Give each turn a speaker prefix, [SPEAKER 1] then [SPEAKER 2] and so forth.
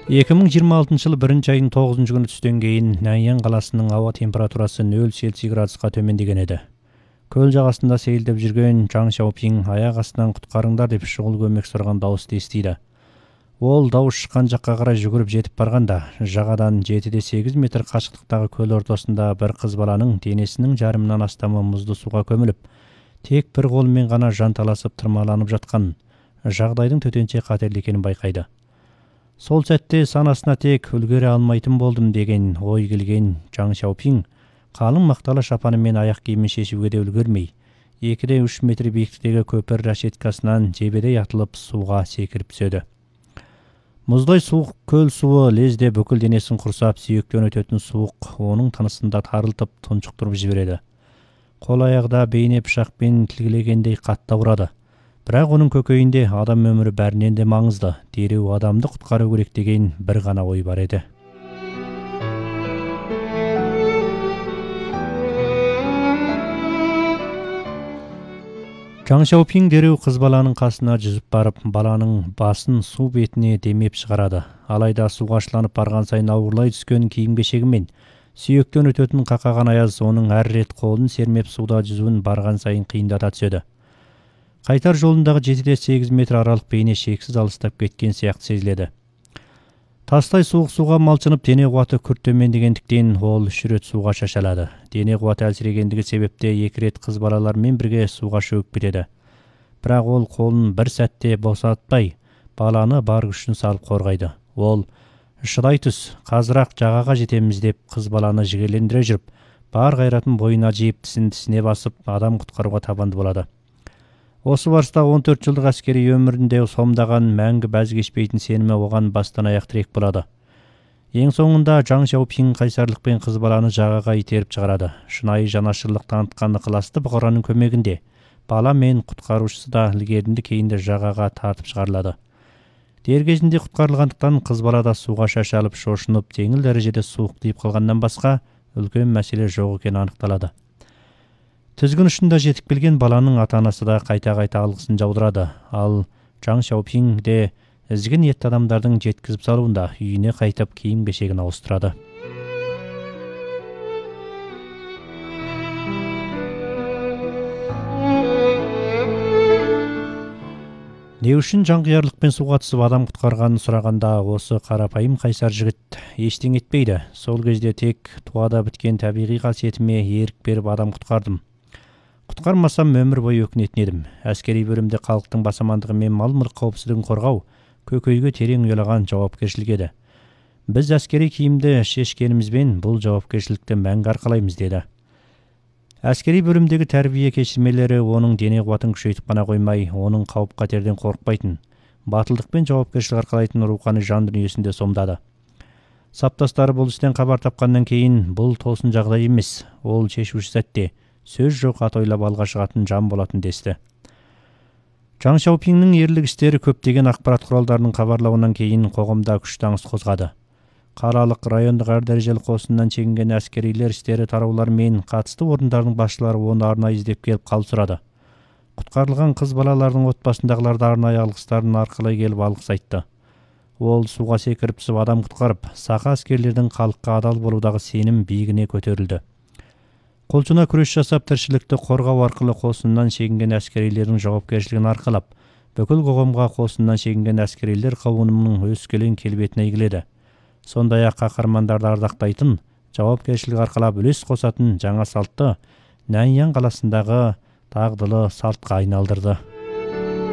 [SPEAKER 1] 2026 жылы 1 айдың 9 күні түстен кейін Наньян қаласының ауа температурасы 0 Цельсий градусқа төмендеген еді. Көл жағасында сейілдеп жүрген Чжан Шаопин аяқ астынан құтқарыңдар деп шұғыл көмек сұраған дауысты естиді. Ол дауыс шыққан жаққа қарай жүгіріп жетіп барғанда, жағадан 7-8 метр қашықтықтағы көл ортасында бір қыз баланың денесінің жарымынан астамы мұзды суға көміліп, тек бір қолымен ғана жанталасып тырмаланып жатқан, жағдайдың төтенше қатерлі екенін байқайды. Сол сәтте санасына тек үлгере алмайтын болдым деген ой келген Чжан Шаопин қалың мақталы шапаны мен аяқ киімін шешуге де үлгермей, 2-3 метр биіктіктегі көпір решеткасынан жебедей атылып суға секіріп түседі. Мұздай суық көл суы лезде бүкіл денесін құрсап, сүйектен өтетін суық оның тынысында тарылтып тұншықтырып жібереді. Қол аяғда бейне пышақпен тілгілегендей қатты ауырады. Бірақ оның көкейінде адам өмірі бәрінен де маңызды, дереу адамды құтқару керек деген бір ғана ой бар еді. Чжан Шаопин дереу қыз баланың қасына жүзіп барып, баланың басын су бетіне демеп шығарады. Алайда суға шыланып барған сайын ауырлай түскен киім-кешегімен сүйектен өтетін қақаған аяз оның әр рет қолын сермеп суда жүзуін барған сайын қиындата түседі. Қайтар жолындағы 7-8 метр аралық бейне шексіз алыстап кеткен сияқты сезіледі. Тастай суық суға малшынып, дене қуаты күрт төмендегендіктен ол 3 рет суға шашалады. Дене қуаты әлсірегендігі себепте 2 рет қыз балалармен бірге суға шөгіп кетеді. Бірақ ол қолын бір сәтте босатпай, баланы бар күшін салып қорғайды. Ол шыдай түс, қазырақ жағаға жетеміз деп қыз баланы жігерлендіре жүріп, бар қайратын бойына жиып, тісіне басып, адам құтқаруға табанды болады. Осы барыста 14 жылдық әскери өмірінде сомдаған мәңгі бәз кешпейтін сенімі оған бастан аяқ тірек болады. Ең соңында Чжан Шаопин қайсарлықпен қыз баланы жағаға итеріп шығарады. Шынайы жанашырлық танытқан ықыласты бұқараның көмегінде бала мен құтқарушысы да ілгерінді кейінді жағаға тартып шығарылады. Дер кезінде құтқарылғандықтан қыз бала да суға шашалып шошынып, жеңіл дәрежеде суық тиіп қалғаннан басқа үлкен мәселе жоқ екені анықталады. Тізгін ұшында жетіп келген баланың ата-анасы да қайта-қайта алғысын жаудырады. Ал Чжан Шаопин де ізгі ниетті адамдардың жеткізіп салуында үйіне қайтып киім-кешегін ауыстырады. Не үшін жанқиярлықпен суға түсіп адам құтқарғанын сұрағанда, осы қарапайым қайсар жігіт ештеңе етпейді. Сол кезде тек туада біткен табиғи қасиетіме ерік беріп адам құтқардым. Құтқармасам өмір бойы өкінетін едім. Әскери бөлімде халықтың бас амандығы мен мал-мүлік қауіпсіздігін қорғау көкейге терең ұялаған жауапкершілік еді. Біз әскери киімді шешкенімізбен бұл жауапкершілікті мәңгі арқалаймыз деді. Әскери бөлімдегі тәрбие кешірмелері оның дене қуатын күшейтіп қана қоймай, оның қауіп-қатерден қорықпайтын, батылдықпен жауапкершілік арқалайтын рухани жан дүниесінде сомдады. Саптастары бұл істен хабар тапқаннан кейін бұл тосын жағдай емес, ол шешуші сәтте сөз жоқ ат ойлап алға шығатын жан болатын десті. Чжан Шаопиннің ерлік істері көптеген ақпарат құралдарының хабарлауынан кейін қоғамда күшті аңыс қозғады. Қалалық райондық әр дәрежелі қосыннан чегінген әскерилер істері тараулар мен қатысты орындардың басшылары оны арнайы іздеп келіп қал сұрады. Құтқарылған қыз балалардың отбасындағыларды арнайы алғыстарын арқылы келіп алғыс айтты. Ол суға секіріп түсіп адам құтқарып, сақа әскерлердің халыққа адал болудағы сенім биігіне көтерілді. Қолшына күрес жасап тіршілікті қорғау арқылы қосыннан шегінген әскерилердің жауапкершілігін арқалап, бүкіл қоғамға қосыннан шегінген әскерилер қауымының өскелең келбетін әйгіледі. Сондай-ақ қаһармандарды ардақтайтын, жауапкершілік арқалап үлес қосатын жаңа салтты Наньян қаласындағы дағдылы салтқа айналдырды.